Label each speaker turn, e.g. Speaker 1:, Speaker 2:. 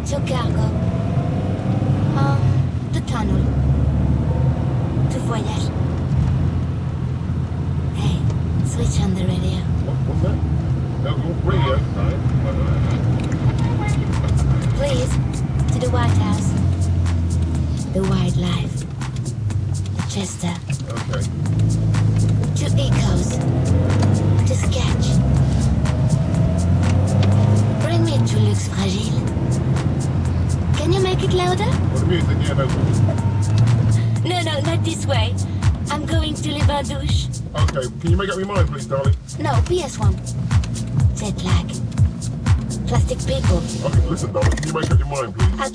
Speaker 1: Your cargo. The tunnel. To voyage. Hey, switch on the radio.
Speaker 2: What's that? No, radio.
Speaker 1: Please, to the White House. The wildlife. The Chester.
Speaker 2: Okay.
Speaker 1: To Echoes. To Sketch. Bring me to Lux Fragile. Can you make it louder?
Speaker 2: Well, the music, yeah, no problem.
Speaker 1: No, not this way. I'm going to Le Bain Douche.
Speaker 2: Okay, can you make up your mind, please, darling?
Speaker 1: No, PS1. Jet lag. Plastic people.
Speaker 2: Okay, listen, darling, can you make up your mind, please?